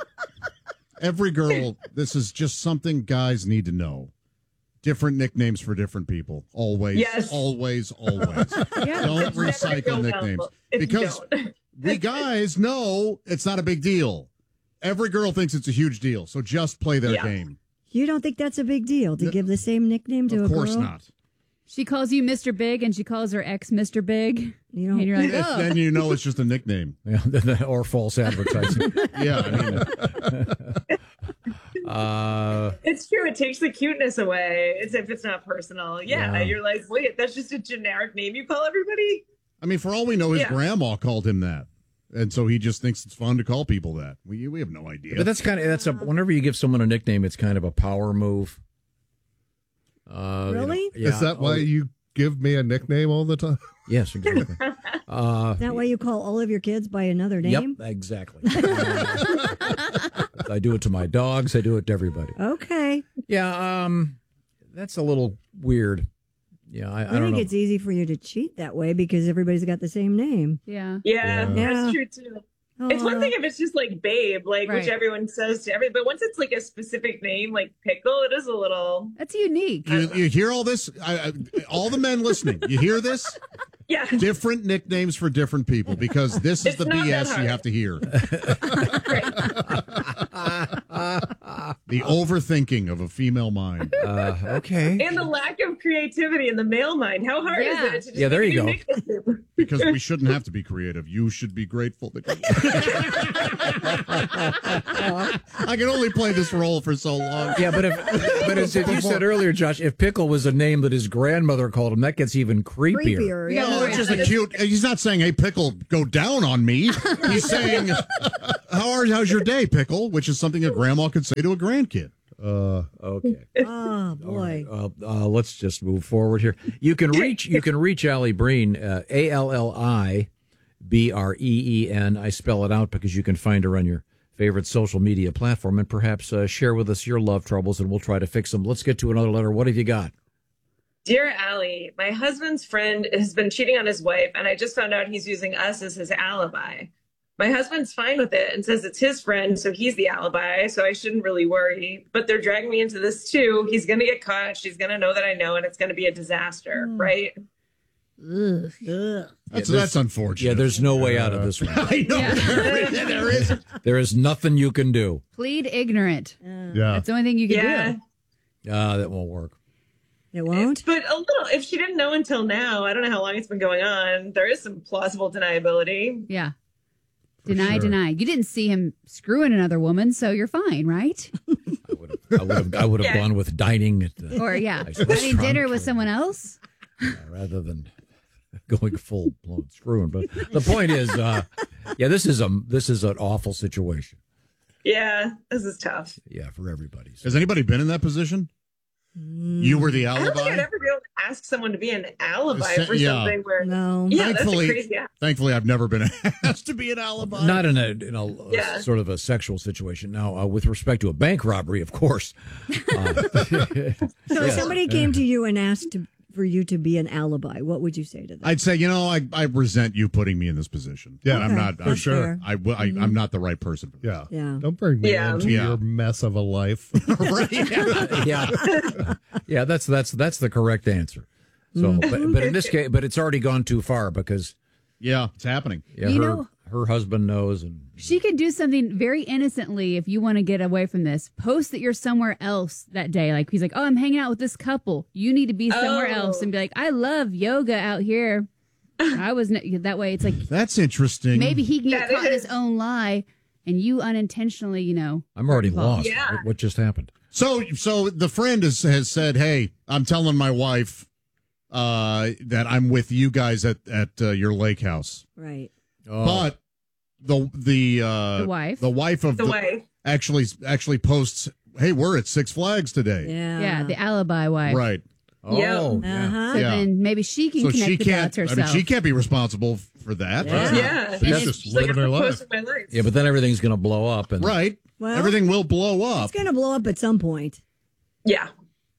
every girl, this is just something guys need to know. Different nicknames for different people. Always, Yes. always, always. Yeah. Don't It's never recycle go nicknames. well if you Because don't. we guys know it's not a big deal. Every girl thinks it's a huge deal. So just play their Yeah. game. You don't think that's a big deal to give the same nickname to a girl? Of course not. She calls you Mister Big, and she calls her ex Mister Big. You know, and you're like, If- oh. Then you know it's just a nickname. Yeah, or false advertising. Yeah, I mean, uh, It's it's true. It takes the cuteness away. It's if it's not personal. Yeah, Yeah. you're like, wait, that's just a generic name you call everybody. I mean, for all we know, his Yeah. grandma called him that, and so he just thinks it's fun to call people that. We we have no idea. But that's kind of that's a whenever you give someone a nickname, it's kind of a power move. Uh, you know, Really? yeah. Is that why Oh, you give me a nickname all the time? Yes, exactly. Uh, Is that why you call all of your kids by another name? Yep, exactly. Uh, I do it to my dogs. I do it to everybody. Okay. Yeah, um, that's a little weird. Yeah, I, I, I, don't think know. it's easy for you to cheat that way because everybody's got the same name. Yeah. Yeah, Yeah. that's true too. It's one Aw. thing if it's just like babe, like which Right. everyone says to every, but once it's like a specific name, like pickle, it is a little. That's unique. You, you hear all this? I, I, all the men listening, you hear this? Yeah. Different nicknames for different people because this is It's the not B that S you hard. have to hear. The overthinking of a female mind. Uh, okay. And the lack of creativity in the male mind. How hard Yeah. is it? To just Yeah, there make you a go. nickname? Because we shouldn't have to be creative. You should be grateful that I can only play this role for so long. Yeah, but if but as if you said earlier, Josh, if Pickle was a name that his grandmother called him, that gets even creepier. Creepier. Yeah, No, it's just a cute. He's not saying, "Hey, Pickle, go down on me." He's saying, "How are how's your day, Pickle?" Which is something a grandma could say to a grandkid. Uh, Okay. Oh, boy. Uh, uh, let's just move forward here. You can reach you can reach Allie Breen, uh, A L L I B R E E N. I spell it out because you can find her on your favorite social media platform and perhaps uh, share with us your love troubles and we'll try to fix them. Let's get to another letter. What have you got? Dear Allie, my husband's friend has been cheating on his wife, and I just found out he's using us as his alibi. My husband's fine with it and says it's his friend, so he's the alibi, so I shouldn't really worry. But they're dragging me into this too. He's going to get caught. She's going to know that I know, and it's going to be a disaster, right? Ugh. Ugh. That's Yeah, that's unfortunate. Yeah, there's no way out of this one. I know Yeah. there, is, there is. There is nothing you can do. Plead ignorant. yeah. That's the only thing you can Yeah. do. Uh, that won't work. It won't? But a little, if she didn't know until now, I don't know how long it's been going on. There is some plausible deniability. Yeah. Deny, sure. deny. You didn't see him screwing another woman, so you're fine, right? I would have I would have, I would have Yeah. gone with dining at the, Or yeah, Nice having restaurant. dinner with someone else. uh, rather than going full blown screwing. But the point is, uh, yeah, this is a this is an awful situation. Yeah, this is tough. Yeah, for everybody. Has anybody been in that position? You were the I don't think I'd alibi. ever be able to ask someone to be an alibi Sa- for yeah. something where. No. Yeah, that's a Thankfully, crazy act. thankfully, I've never been asked to be an alibi. Not in a in a, a Yeah. sort of a sexual situation. Now, uh, with respect to a bank robbery, of course. Uh, So if somebody came to you and asked to, for you to be an alibi, what would you say to them? I'd say, you know, I, I resent you putting me in this position. Yeah, I'm Okay, not. that's I'm, fair. I, I, I'm not the right person. For Yeah. Yeah. Don't bring me Yeah. into Yeah. your mess of a life. right? Yeah. yeah, yeah, that's that's that's the correct answer. So, but, but in this case, but it's already gone too far because Yeah, it's happening. yeah, You her know- her husband knows, and She could do something very innocently if you want to get away from this. Post that you're somewhere else that day. Like he's like, oh, I'm hanging out with this couple. You need to be somewhere Oh. else and be like, I love yoga out here. I was n- that way. It's like That's interesting. maybe he can get That caught in his is. own lie, and you unintentionally, you know. I'm already involved. lost. Yeah. What, what just happened? So, so the friend has, has said, "Hey, I'm telling my wife uh, that I'm with you guys at at uh, your lake house." Right. Oh, But the the uh, The wife. the wife of The wife. actually actually posts, "Hey, we're at Six Flags today." Yeah. Yeah, the alibi wife. Right. oh, Yeah. yeah. Uh-huh. So Yeah. then maybe she can So connect she the can't. dots I herself. mean, she can't be responsible for that. Yeah. Yeah. She's And just she's like, living I'm her life. posting my life. Yeah, but then everything's going to blow up, and Right. Well, Everything will blow up. It's going to blow up at some point. Yeah.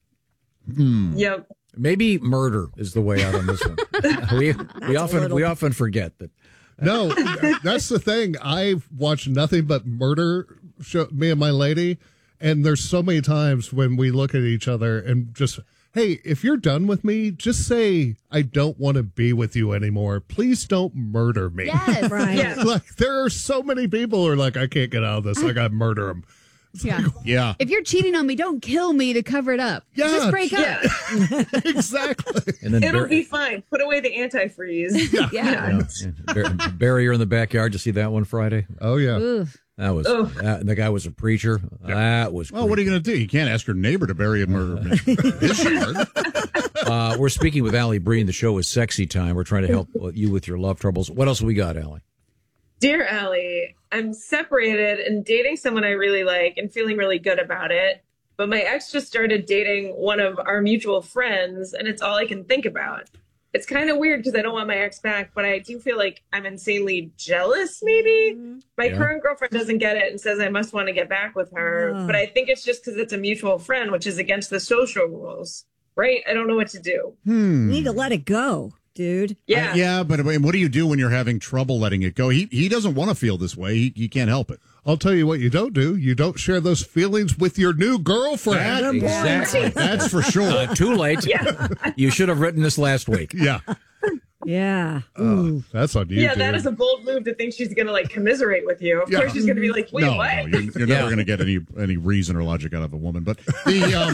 Hmm. Yep. maybe murder is the way out on this one. we we a often little- we often forget that. No, that's the thing. I've watched nothing but murder show, me and my lady, and there's so many times when we look at each other and just, hey, if you're done with me, just say I don't want to be with you anymore. Please don't murder me. Yes. Right. Yeah. Like there are so many people who are like, I can't get out of this. I got to murder them. Yeah. Yeah. If you're cheating on me, don't kill me to cover it up. Yeah. Just break Yeah. up. Exactly. And then It'll bur- be fine. Put away the antifreeze. Yeah. yeah, bur- bury her in the backyard. To see that one Friday. Oh yeah. Oof. That was Oh. that, the guy was a preacher. That was Well, what are you going to do? You can't ask your neighbor to bury a murder in his yard. Uh, we're speaking with Allie Breen. The show is Sexy Time. We're trying to help you with your love troubles. What else we got, Allie? Dear Allie, I'm separated and dating someone I really like and feeling really good about it. But my ex just started dating one of our mutual friends, and it's all I can think about. It's kind of weird because I don't want my ex back, but I do feel like I'm insanely jealous, maybe. My Yeah. current girlfriend doesn't get it and says I must want to get back with her. Oh. But I think it's just because it's a mutual friend, which is against the social rules, right? I don't know what to do. Hmm. You need to let it go, dude. Yeah. Uh, yeah, but I mean, what do you do when you're having trouble letting it go? He he doesn't want to feel this way. He, he can't help it. I'll tell you what you don't do. You don't share those feelings with your new girlfriend. That- exactly. That's for sure. Uh, too late. You should have written this last week. Yeah. Yeah. Oh, that's on you, yeah, dude. that is a bold move to think she's going to like commisserate with you. Of Yeah. course, she's going to be like, wait, no, what? no, you're, you're Yeah. never going to get any any reason or logic out of a woman. But the um,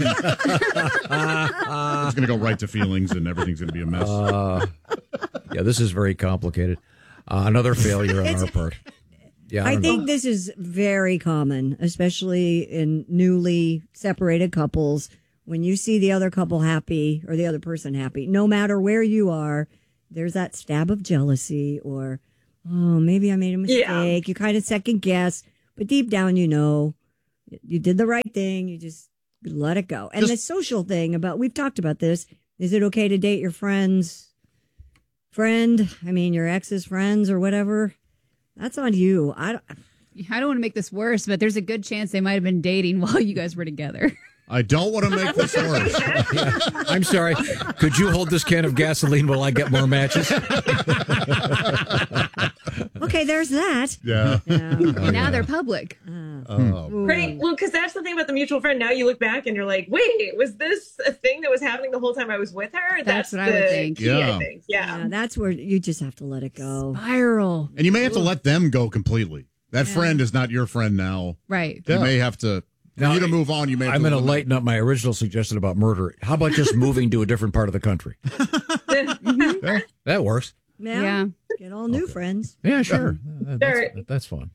it's going to go right to feelings, and everything's going to be a mess. Uh, yeah, this is very complicated. Uh, another failure on It's- our part. Yeah, I don't think know. this is very common, especially in newly separated couples. When you see the other couple happy or the other person happy, no matter where you are, there's that stab of jealousy or, oh, maybe I made a mistake. Yeah. You kind of second guess, but deep down, you know, you did the right thing. You just let it go. And Just- the social thing about, we've talked about this. Is it okay to date your friend's friend? I mean, your ex's friends or whatever. That's on you. I don't, I don't want to make this worse, but there's a good chance they might have been dating while you guys were together. I don't want to make this worse. I'm sorry. Could you hold this can of gasoline while I get more matches? okay, there's that. Yeah. And now they're public. Oh. Right. Well, because that's the thing about the mutual friend. Now you look back and you're like, wait, was this a thing that was happening the whole time I was with her? That's what I the would think. key, Yeah. I think. Yeah. Yeah, that's where you just have to let it go. Spiral. And you may have to let them go completely. That friend is not your friend now. Right. You may have to. For Now, you to move on, you may have I'm to going to eliminate- lighten up my original suggestion about murder. How about just moving to a different part of the country? Yeah, that works. Yeah. Yeah. Get all new friends. Yeah, sure. That- that's, Sure. that's fun.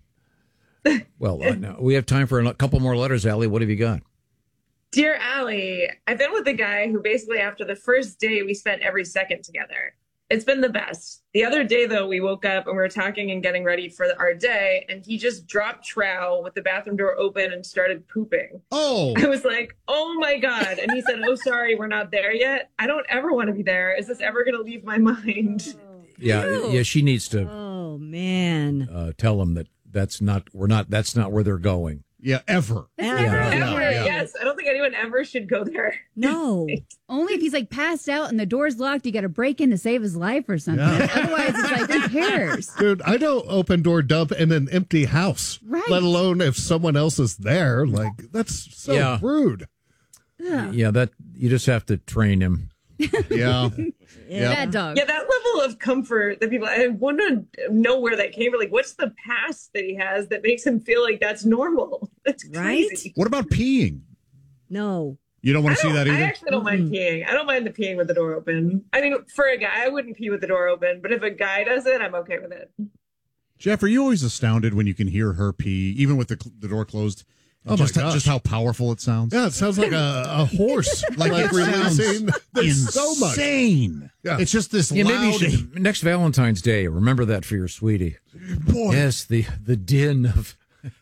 Well, uh, now we have time for a couple more letters, Allie. What have you got? Dear Allie, I've been with a guy who basically after the first day we spent every second together. It's been the best. The other day though, we woke up and we were talking and getting ready for our day, and he just dropped trowel with the bathroom door open and started pooping. Oh, I was like, oh my God. And he said, oh, sorry, we're not there yet. I don't ever want to be there. Is this ever going to leave my mind? Yeah, yeah. She needs to Oh, man. uh, tell them that that's not. We're not. That's not where they're going. yeah, ever. That's Yeah. never Ever, happened. yeah. yes. I don't think anyone ever should go there. No. Only if he's like passed out and the door's locked, you got to break in to save his life or something. Yeah. Otherwise, it's like, who cares? Dude, I don't open door dump in an empty house, Right. let alone if someone else is there. Like, that's so Yeah. rude. Ugh. Yeah, that you just have to train him. Yeah. Yeah. Bad dog. Yeah, that level of comfort that people, I want to know where that came from. Like, what's the past that he has that makes him feel like that's normal? That's Right? crazy. What about peeing? No. You don't want I, to see don't, that I either? actually don't mind peeing. I don't mind the peeing with the door open. I mean, for a guy, I wouldn't pee with the door open, but if a guy does it, I'm okay with it. Jeff, are you always astounded when you can hear her pee, even with the, cl- the door closed? Oh, my just, gosh. just how powerful it sounds? Yeah, it sounds like a, a horse. Like, like it releasing. sounds There's so much. insane. Yeah. It's just this Yeah, maybe you loud. should, next Valentine's Day. Remember that for your sweetie. Boy. Yes, the the din of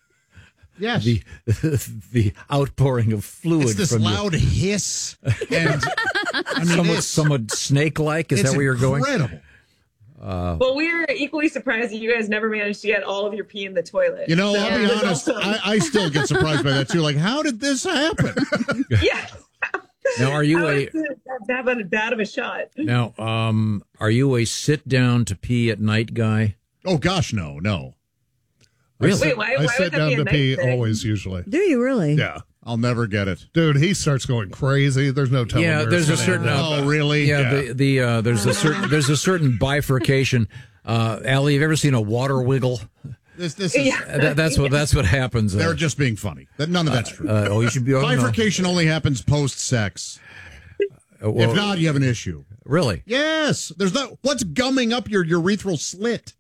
Yes. the the outpouring of fluid It's this from your- loud hiss. And I mean, somewhat, it's, somewhat snake-like. Is it's that where you're going? incredible. Uh, Well, we're equally surprised that you guys never managed to get all of your pee in the toilet. You know, So I'll be that's honest. awesome. I, I still get surprised by that too. Like, how did this happen? yeah. now, are you How a is it that bad of a- bad of a shot? now? Um, are you a sit down to pee at night guy? Oh gosh, no, no. Really? Wait, why, I why sit would that down be a to nice pee thing? always, usually. Do you really? Yeah. I'll never get it. Dude, he starts going crazy. There's no telling. Yeah, where there's a it's certain. gonna end. uh, Oh, really? Yeah, Yeah. the the uh, there's a certain there's a certain bifurcation. Uh, Allie, have you ever seen a water wiggle? This, this is. Yeah. Uh, that, that's what that's what happens. Uh, They're just being funny. That none of that's true. uh, oh, you should be. Oh, no. Bifurcation only happens post sex. Uh, well, if not, you have an issue. Really? Yes. There's no. What's gumming up your urethral slit?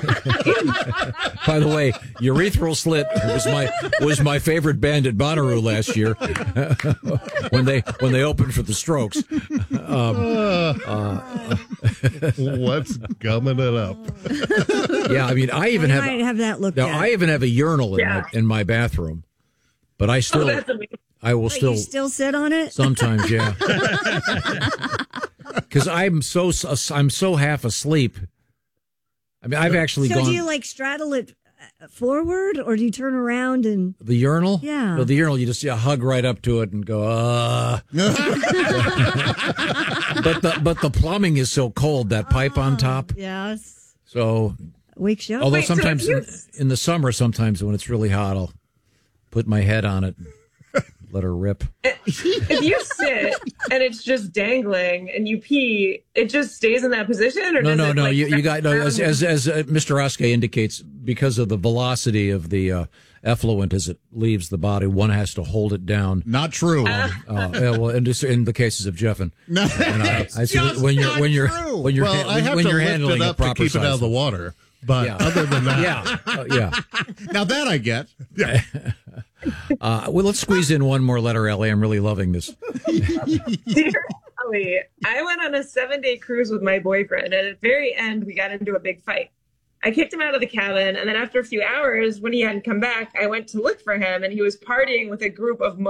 By the way, Urethral Slit was my was my favorite band at Bonnaroo last year when they when they opened for the Strokes. Um, uh, What's gumming it up? yeah, I mean, I even I have might have that looked now. at. I even have a urinal in Yeah. my in my bathroom, but I still Oh, that's amazing. I will Wait, still you still sit on it sometimes, yeah, because I'm so I'm so half asleep. I mean, I've actually so gone. do you like straddle it uh, forward, or do you turn around and The urinal? Yeah. No, the urinal, you just yeah, hug right up to it and go, uh. but the but the plumbing is so cold, that pipe on top. yes, So, wakes you up? although Wait, so sometimes if you- in, in the summer, sometimes when it's really hot, I'll put my head on it and let her rip. If you sit and it's just dangling and you pee, it just stays in that position, or No, does no, it, no. like, You, you got no, as around? as, as uh, Mister Oskey indicates, because of the velocity of the uh, effluent as it leaves the body, one has to hold it down. Not true. Uh, uh, well, in, this, in the cases of Jeffin, No, and I, it's I see just when you're not when you're true. when you're Well, ha- I have when to you're lift handling it a up to proper keep it out of size. the water. But Yeah. other than that, yeah, uh, yeah. Now that I get. Yeah. Uh, well, let's squeeze in one more letter, Ellie. I'm really loving this. Dear Ellie, I went on a seven day cruise with my boyfriend, and at the very end, we got into a big fight. I kicked him out of the cabin, and then after a few hours, when he hadn't come back, I went to look for him, and he was partying with a group of